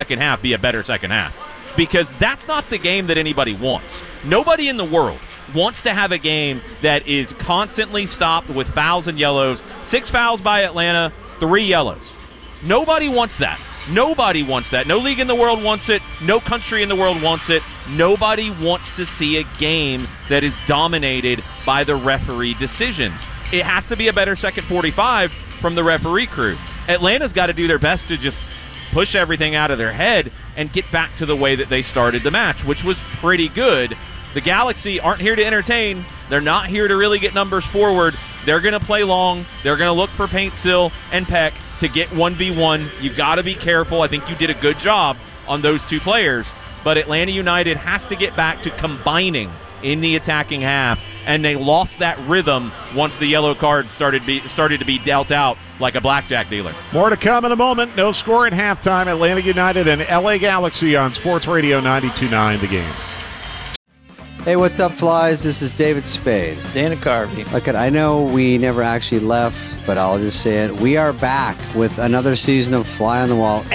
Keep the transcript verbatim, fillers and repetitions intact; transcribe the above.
second half be a better second half, because that's not the game that anybody wants. Nobody in the world wants to have a game that is constantly stopped with fouls and yellows. Six fouls by Atlanta, three yellows. Nobody wants that. Nobody wants that. No league in the world wants it. No country in the world wants it. Nobody wants to see a game that is dominated by the referee decisions. It has to be a better second forty-five from the referee crew. Atlanta's got to do their best to just push everything out of their head and get back to the way that they started the match, which was pretty good. The Galaxy aren't here to entertain. They're not here to really get numbers forward. They're going to play long. They're going to look for Paintsill and Peck to get one v one. You've got to be careful. I think you did a good job on those two players. But Atlanta United has to get back to combining in the attacking half, and they lost that rhythm once the yellow card started be, started to be dealt out like a blackjack dealer. More to come in a moment. No score at halftime. Atlanta United and L A Galaxy on Sports Radio ninety-two point nine The Game. Hey, what's up, Flies? This is David Spade. Dana Carvey. Look, I know we never actually left, but I'll just say it. We are back with another season of Fly on the Wall.